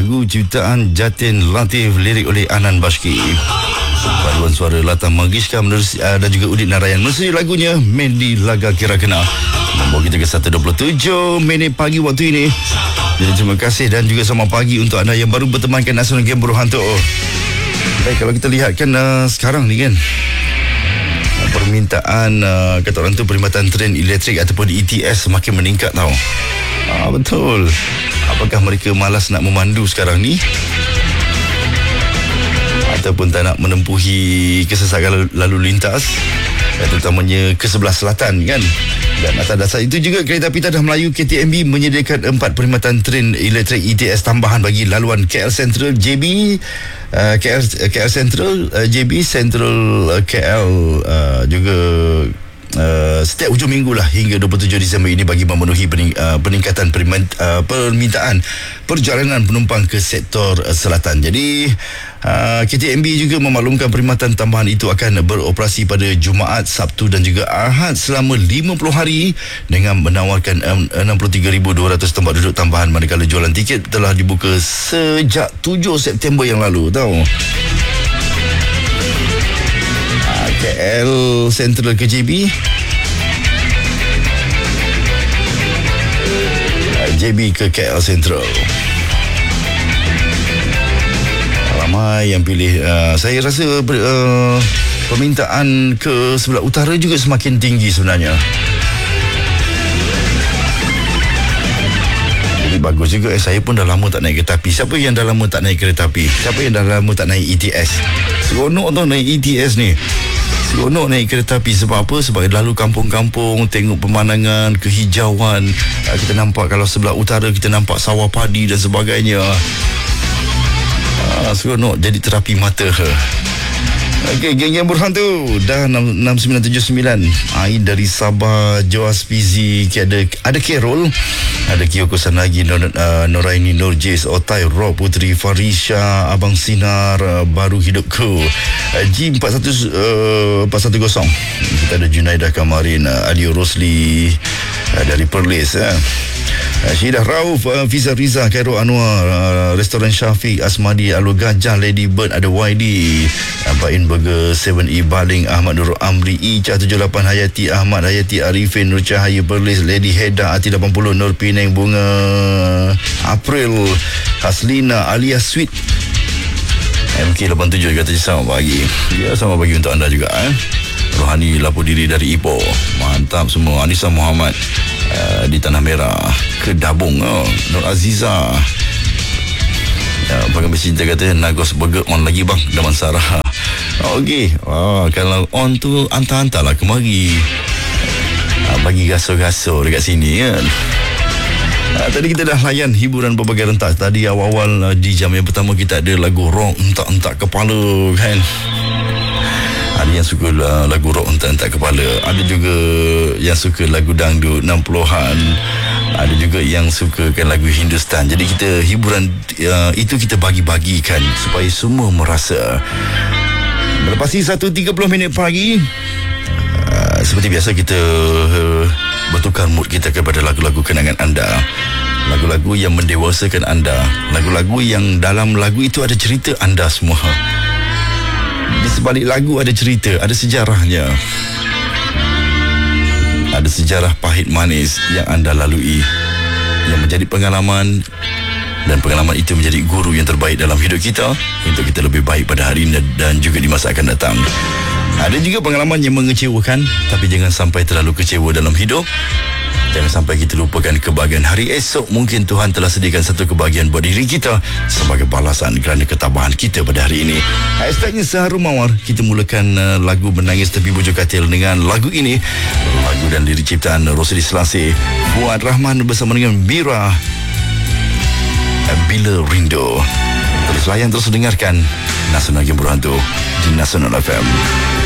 lagu ciptaan Jatin Latif, lirik oleh Anan Bashki. Paduan suara Lata Mangishka dan juga Udit Narayan. Melalui lagunya Mendi Laga Kira Kena membawa kita ke 1.27 minit pagi waktu ini. Jadi terima kasih dan juga selamat pagi untuk anda yang baru bertemankan Nasional Game Berhantu. Baik, kalau kita lihat kan sekarang ni kan permintaan kata orang tu perkhidmatan tren elektrik ataupun ETS semakin meningkat tau. Betul. Apakah mereka malas nak memandu sekarang ni? Ataupun tak nak menempuhi kesesakan lalu lintas, terutamanya ke sebelah selatan kan. Dan atas dasar itu juga Kereta Api Tanah Melayu KTMB menyediakan 4 perkhidmatan tren elektrik ETS tambahan bagi laluan KL Central JB, KL Central JB, Central KL juga setiap hujung minggu lah hingga 27 Disember ini bagi memenuhi peningkatan permintaan perjalanan penumpang ke sektor selatan. Jadi KTMB juga memaklumkan perkhidmatan tambahan itu akan beroperasi pada Jumaat, Sabtu dan juga Ahad selama 50 hari dengan menawarkan 63,200 tempat duduk tambahan, manakala jualan tiket telah dibuka sejak 7 September yang lalu tau. KL Central ke JB, JB ke KL Central. Ramai yang pilih. Saya rasa permintaan ke sebelah utara juga semakin tinggi sebenarnya. Jadi bagus juga. Saya pun dah lama tak naik kereta api. Siapa yang dah lama tak naik kereta api? Siapa yang dah lama tak naik ETS? Seronok tau naik ETS ni. Seronok naik kereta api. Sebab apa? Sebab lalu kampung-kampung, tengok pemandangan, kehijauan. Kita nampak kalau sebelah utara kita nampak sawah padi dan sebagainya. Seronok, jadi terapi mata. Okey, geng-geng berhantu dah 6979. Ain dari Sabah, Joas Fizi, ada Kerol, ada Kiyoko Sanagi, Noraini, Nur Jais, Otai, Rob Putri, Farisha, Abang Sinar, Baru Hidupku, G410. Kita ada Junaidah Kamarin, Adio Rosli dari Perlis, Syidah Rauf, Fiza Riza, Khairul Anwar, Restoran Syafiq, Asmadi, Alur Gajah, Lady Bird, ada YD, Bain Burger, 7E Baling, Ahmad Nurul Amri, Ica 78, Hayati Ahmad, Hayati Arifin, Nur Cahaya Perlis, Lady Heda, Ati 80, Nur Pineng, Bunga April, Haslina, alias Sweet, MK87 kata selamat pagi. Ya, selamat pagi untuk anda juga. Rohani lapor diri dari Ipoh, mantap semua. Anissa Muhammad di Tanah Merah, Kedabung, Nur Aziza, Pakai Bercinta kata Nagos Burger on lagi bang, Daman Sarah. Okey, kalau on tu hantar-hantar lah kemari, bagi gaso-gaso dekat sini kan. Tadi kita dah layan hiburan berbagai rentas. Tadi awal-awal di jam yang pertama kita ada lagu rock entak-entak kepala kan. Ada yang suka lagu rock entak-entak kepala, ada juga yang suka lagu dangdut 60-an, ada juga yang suka kan lagu Hindustan. Jadi kita hiburan itu kita bagi-bagikan supaya semua merasa. Melepasi 1.30 minit pagi, seperti biasa kita bertukar mood kita kepada lagu-lagu kenangan anda, lagu-lagu yang mendewasakan anda, lagu-lagu yang dalam lagu itu ada cerita anda semua. Di sebalik lagu ada cerita, ada sejarahnya, ada sejarah pahit manis yang anda lalui, yang menjadi pengalaman, dan pengalaman itu menjadi guru yang terbaik dalam hidup kita untuk kita lebih baik pada hari ini dan juga di masa akan datang. Ada juga pengalaman yang mengecewakan, tapi jangan sampai terlalu kecewa dalam hidup. Jangan sampai kita lupakan kebahagiaan hari esok. Mungkin Tuhan telah sediakan satu kebahagiaan buat diri kita sebagai balasan kerana ketabahan kita pada hari ini. Hashtagnya Seharum Mawar. Kita mulakan lagu Menangis Tepi Bujur Katil dengan lagu ini. Lagu dan lirik ciptaan Rosli Selasih, Fuad Rahman bersama dengan Mira, Bila Rindu. Terus layan, terus dengarkan Nasional Game Berhantu di Nasional FM.